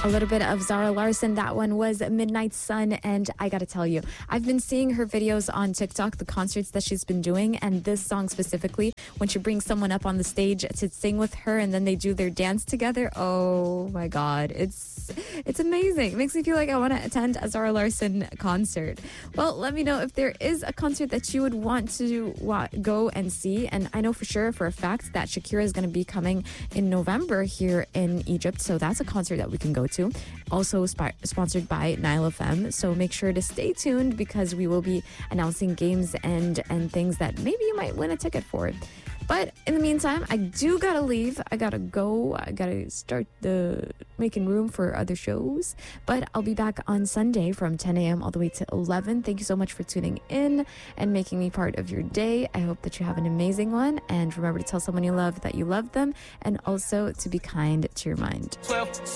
A little bit of Zara Larsson. That one was Midnight Sun. And I got to tell you, I've been seeing her videos on TikTok, the concerts that she's been doing. And this song specifically, when she brings someone up on the stage to sing with her and then they do their dance together. Oh my God. It's amazing. It makes me feel like I want to attend a Zara Larsson concert. Well, let me know if there is a concert that you would want to go and see. And I know for a fact that Shakira is going to be coming in November here in Egypt. So that's a concert that we can go to. Also sponsored by Nile FM. So make sure to stay tuned because we will be announcing games and things that maybe you might win a ticket for. But in the meantime, I do gotta leave. I gotta go. I gotta start making room for other shows. But I'll be back on Sunday from 10 a.m. all the way to 11. Thank you so much for tuning in and making me part of your day. I hope that you have an amazing one. And remember to tell someone you love that you love them. And also to be kind to your mind.